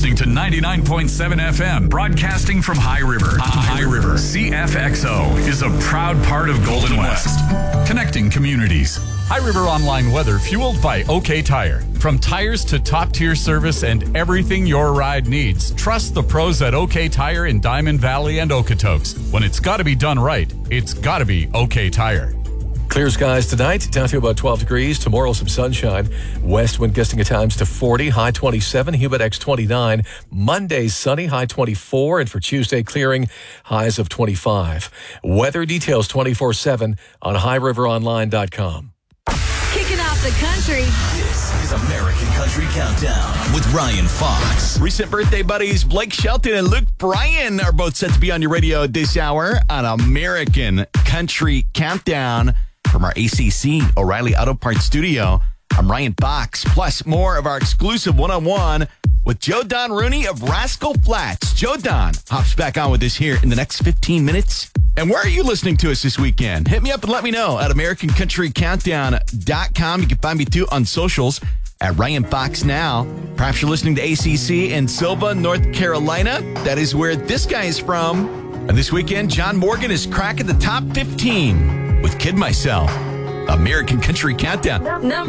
listening to 99.7 FM, broadcasting from High River. High River CFXO is a proud part of Golden West, connecting communities. High River Online weather fueled by OK Tire. From tires to top-tier service and everything your ride needs, trust the pros at OK Tire in Diamond Valley and Okotoks. When it's got to be done right, it's got to be OK Tire. Clear skies tonight, down to about 12 degrees. Tomorrow, some sunshine. West wind gusting at times to 40, high 27, humid X 29. Monday, sunny, high 24. And for Tuesday, clearing, highs of 25. Weather details 24/7 on highriveronline.com. Kicking off the country. This is American Country Countdown with Ryan Fox. Recent birthday buddies Blake Shelton and Luke Bryan are both set to be on your radio this hour on American Country Countdown. From our ACC O'Reilly Auto Parts studio, I'm Ryan Fox. Plus, more of our exclusive one-on-one with Joe Don Rooney of Rascal Flatts. Joe Don hops back on with us here in the next 15 minutes. And where are you listening to us this weekend? Hit me up and let me know at AmericanCountryCountdown.com. You can find me too on socials at Ryan Fox Now. Perhaps you're listening to ACC in Sylva, North Carolina. That is where this guy is from. And this weekend, John Morgan is cracking the top 15 with Kid Myself. American Country Countdown. Number